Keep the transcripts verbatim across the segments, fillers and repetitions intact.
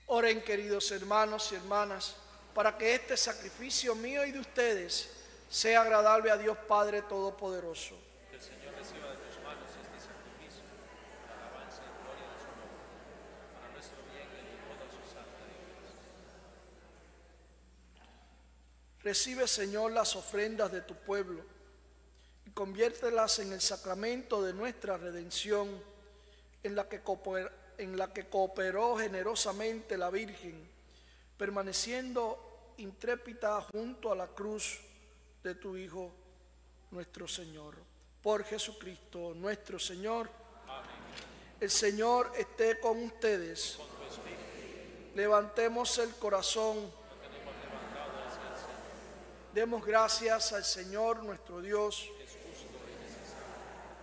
Oren, queridos hermanos y hermanas, para que este sacrificio mío y de ustedes sea agradable a Dios Padre Todopoderoso. Que el Señor reciba de tus manos este sacrificio, para alabanza y gloria de su nombre, para nuestro bien y el de toda su santa iglesia. Recibe, Señor, las ofrendas de tu pueblo y conviértelas en el sacramento de nuestra redención, en la que cooper- en la que cooperó generosamente la Virgen, permaneciendo intrépida junto a la cruz de tu Hijo, nuestro Señor. Por Jesucristo, nuestro Señor. Amén. El Señor esté con ustedes. Con tu espíritu, Levantemos el corazón. lo tenemos levantado hacia el Señor. Demos gracias al Señor nuestro Dios. Es justo y necesario.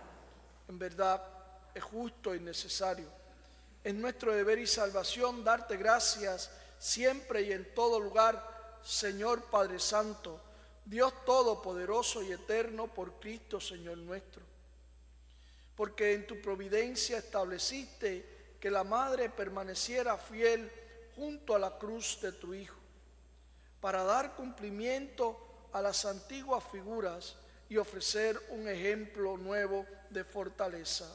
En verdad, es justo y necesario. Es nuestro deber y salvación darte gracias siempre y en todo lugar, Señor Padre Santo, Dios Todopoderoso y Eterno, por Cristo Señor nuestro. Porque en tu providencia estableciste que la Madre permaneciera fiel junto a la cruz de tu Hijo, para dar cumplimiento a las antiguas figuras y ofrecer un ejemplo nuevo de fortaleza.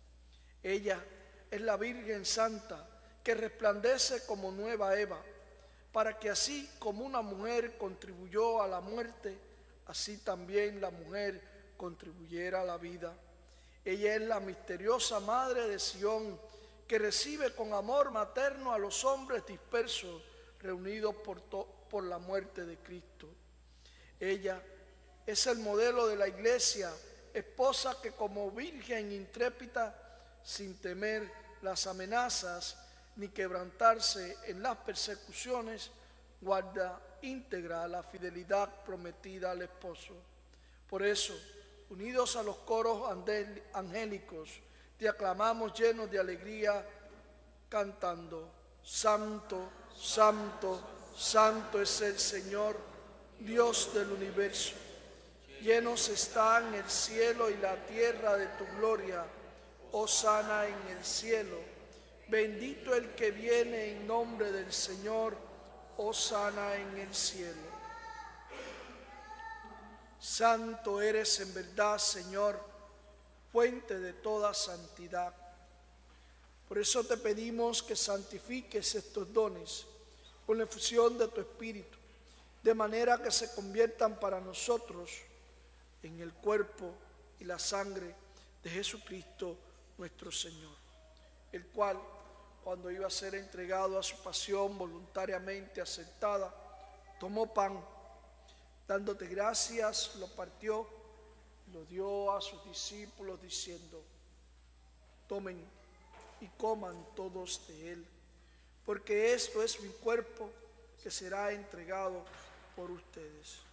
Ella es la Virgen Santa que resplandece como nueva Eva, para que así como una mujer contribuyó a la muerte, así también la mujer contribuyera a la vida. Ella es la misteriosa Madre de Sión, que recibe con amor materno a los hombres dispersos, reunidos por, to- por la muerte de Cristo. Ella es el modelo de la Iglesia, esposa que como virgen intrépida, sin temer las amenazas ni quebrantarse en las persecuciones, guarda íntegra la fidelidad prometida al esposo. Por eso, unidos a los coros andel- angélicos, te aclamamos llenos de alegría, cantando: Santo, Santo, Santo es el Señor, Dios del universo. Llenos están el cielo y la tierra de tu gloria. Hosana en el cielo. Bendito el que viene en nombre del Señor. Hosana en el cielo. Santo eres en verdad, Señor, fuente de toda santidad. Por eso te pedimos que santifiques estos dones con la efusión de tu Espíritu, de manera que se conviertan para nosotros en el cuerpo y la sangre de Jesucristo nuestro Señor, el cual, cuando iba a ser entregado a su pasión voluntariamente aceptada, tomó pan, dándote gracias, lo partió, lo dio a sus discípulos diciendo: tomen y coman todos de él, porque esto es mi cuerpo que será entregado por ustedes.